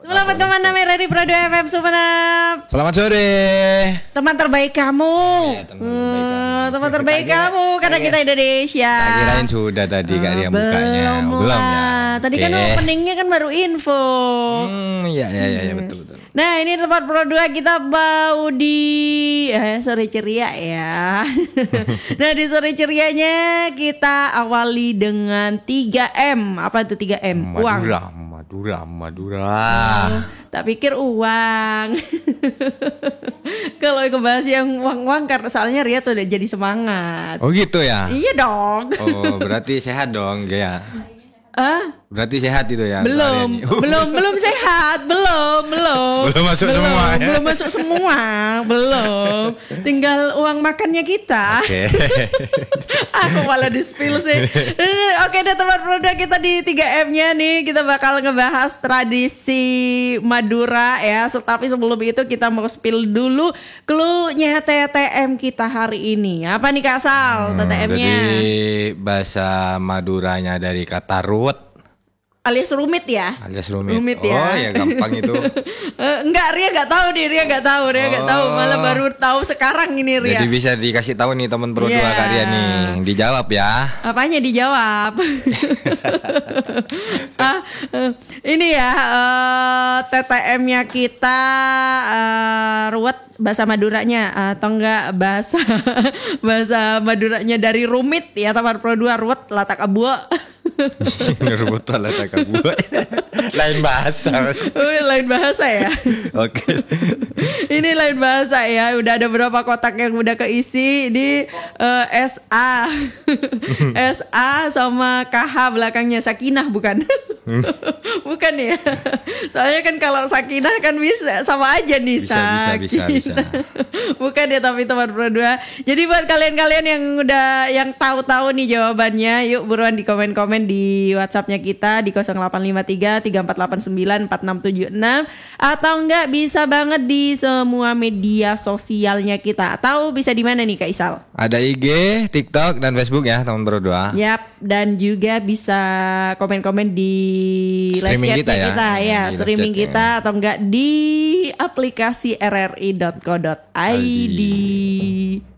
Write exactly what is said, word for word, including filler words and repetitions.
Selamat kemana Ready Pro dua F M Sumenep. Selamat sore. Teman terbaik kamu. Oh, iya, teman terbaik hmm, kamu. Teman terbaik Kita kamu kira- karena kita Indonesia. Tak kirain sudah tadi Kak Ria bukanya. Belum, Belum ya. lah. Tadi kan Oke. openingnya kan baru info. Hmm, iya iya iya ya, betul betul. Nah ini tempat Pro dua kita mau di eh, sore ceria ya. Nah di sore cerianya kita awali dengan tiga M. Apa itu tiga M? Uang. Madura, Madura, Madura. Tak pikir uang. Kalau ngebahas yang uang-uang karena soalnya Ria tuh udah jadi semangat. Oh gitu ya. Iya dong. Oh berarti sehat dong ya. Ah, Berarti sehat itu ya. belum, hari ini. belum, belum sehat, belum, belum. Belum masuk semua ya? Belum masuk semua, belum. Tinggal uang makannya kita. Oke. Aku malah di-spill sih. Oke deh teman produk kita di tiga M-nya nih. Kita bakal ngebahas tradisi Madura ya. Tapi sebelum itu kita mau spill dulu clue-nya T T M kita hari ini. Apa nih Kak Sal, T T M-nya? Jadi bahasa Maduranya dari kata ruwet Alias rumit ya? alias rumit. Rumit ya. Oh ya gampang itu. Eh, Enggak, Ria gak tahu nih, Ria gak tahu, Ria gak tahu. Malah baru tahu sekarang ini Ria. Jadi bisa dikasih tahu nih teman Pro dua Iya. Kak Ria nih. Dijawab ya. Apanya dijawab? ah, eh, ini ya eh, T T M-nya kita eh, ruwet bahasa Maduranya atau enggak bahasa bahasa Maduranya dari rumit ya teman Pro dua ruwet latak abu. Ruwet lah tak buat. Lain bahasa. Oh, lain bahasa ya. Oke. Ini lain bahasa ya. Udah ada berapa kotak yang udah keisi. Ini eh, S A S A sama K H belakangnya. Sakinah bukan? Bukan ya. Soalnya kan kalau Sakinah kan bisa sama aja nih. Bisa, bisa, bisa, bisa. Bukan ya tapi teman Pro dua. Jadi buat kalian-kalian yang udah yang tahu-tahu nih jawabannya, yuk buruan di komen-komen di WhatsApp-nya kita di nol delapan lima tiga tiga empat delapan sembilan empat enam tujuh enam atau enggak bisa banget di semua media sosialnya kita. Atau bisa di mana nih Kak Isal? Ada I G, TikTok dan Facebook ya teman Pro dua. Yap, dan juga bisa komen-komen di live Streaming chat kita ya. kita ya, Di live streaming chatnya. kita atau enggak di aplikasi r r i dot co dot i d.